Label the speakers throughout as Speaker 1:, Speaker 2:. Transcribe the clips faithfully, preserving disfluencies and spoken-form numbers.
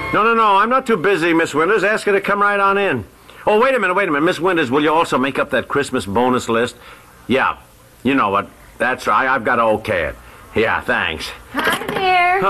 Speaker 1: No, no, no, I'm not too busy, Miss Winters. Ask her to come right on in. Oh, wait a minute, wait a minute. Miss Winters, will you also make up that Christmas bonus list? Yeah, you know what. That's right. I've got to okay it. Yeah, thanks.
Speaker 2: Hi there.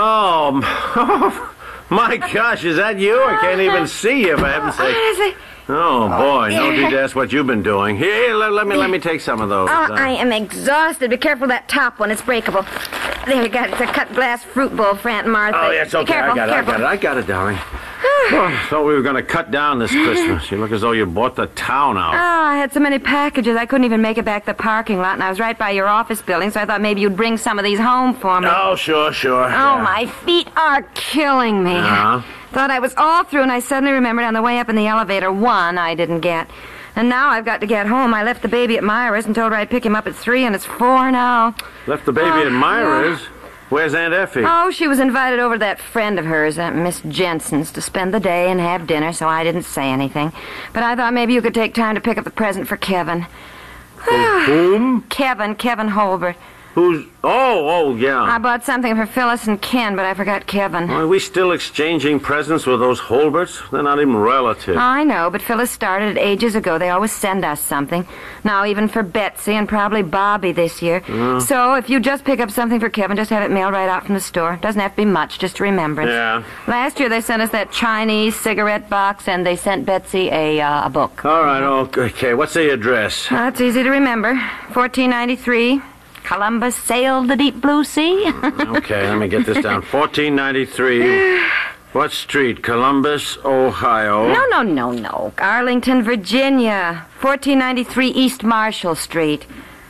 Speaker 1: Oh, my gosh, is that you? I can't even see you, for heaven's sake. Oh, boy, no need to ask what you've been doing. Here, let, let me let me take some of those.
Speaker 2: Oh, I am exhausted. Be careful of that top one. It's breakable. There, you got it. It's a cut glass fruit bowl for Aunt Martha.
Speaker 1: Oh, yeah, it's okay.
Speaker 2: Careful,
Speaker 1: I got it,
Speaker 2: careful.
Speaker 1: I got it. I got it, darling. Oh, I thought we were going to cut down this Christmas. You look as though you bought the town out.
Speaker 2: Oh, I had so many packages I couldn't even make it back to the parking lot, and I was right by your office building, so I thought maybe you'd bring some of these home for me.
Speaker 1: Oh, sure, sure.
Speaker 2: Oh,
Speaker 1: yeah.
Speaker 2: my feet are killing me.
Speaker 1: Uh-huh.
Speaker 2: Thought I was all through, and I suddenly remembered on the way up in the elevator, one I didn't get. And now I've got to get home. I left the baby at Myra's and told her I'd pick him up at three, and it's four now.
Speaker 1: Left the baby
Speaker 2: Oh,
Speaker 1: at Myra's?
Speaker 2: yeah.
Speaker 1: Where's Aunt Effie?
Speaker 2: Oh, she was invited over to that friend of hers, that Miss Jensen's, to spend the day and have dinner, so I didn't say anything. But I thought maybe you could take time to pick up the present for Kevin.
Speaker 1: For whom?
Speaker 2: Kevin, Kevin Holbert.
Speaker 1: Who's... Oh, oh, yeah.
Speaker 2: I bought something for Phyllis and Ken, but I forgot Kevin.
Speaker 1: Are we still exchanging presents with those Holberts? They're not even relatives.
Speaker 2: I know, but Phyllis started it ages ago. They always send us something. Now, even for Betsy and probably Bobby this year.
Speaker 1: Uh.
Speaker 2: So, if you just pick up something for Kevin, just have it mailed right out from the store. Doesn't have to be much, just a remembrance.
Speaker 1: Yeah.
Speaker 2: Last year, they sent us that Chinese cigarette box, and they sent Betsy a, uh, a book.
Speaker 1: All right, okay. What's the address?
Speaker 2: That's easy to remember. fourteen ninety-three. Columbus sailed the deep blue sea.
Speaker 1: Okay, let me get this down. fourteen ninety-three. What street? Columbus, Ohio.
Speaker 2: No, no, no, no. Arlington, Virginia. fourteen ninety-three East Marshall Street.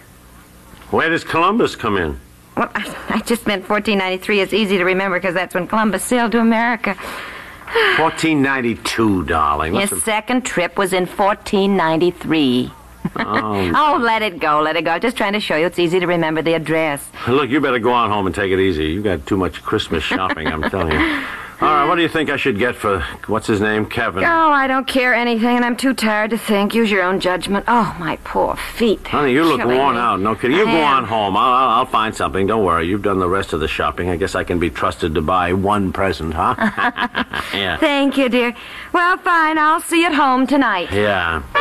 Speaker 1: Where does Columbus come in?
Speaker 2: Well, I, I just meant fourteen ninety-three is easy to remember because that's when Columbus sailed to America.
Speaker 1: fourteen ninety-two, darling.
Speaker 2: His
Speaker 1: What's
Speaker 2: second trip was in fourteen ninety-three.
Speaker 1: Oh.
Speaker 2: Oh, let it go, let it go. Just trying to show you it's easy to remember the address.
Speaker 1: Look, you better go on home and take it easy. You got too much Christmas shopping, I'm telling you. All right, what do you think I should get for, what's his name, Kevin?
Speaker 2: Oh, I don't care anything, and I'm too tired to think. Use your own judgment. Oh, my poor feet.
Speaker 1: Honey, you look
Speaker 2: Killing
Speaker 1: worn
Speaker 2: me.
Speaker 1: out. No kidding. You
Speaker 2: I
Speaker 1: go
Speaker 2: am.
Speaker 1: on home. I'll, I'll, I'll find something. Don't worry. You've done the rest of the shopping. I guess I can be trusted to buy one present, huh? Yeah.
Speaker 2: Thank you, dear. Well, fine. I'll see you at home tonight.
Speaker 1: Yeah.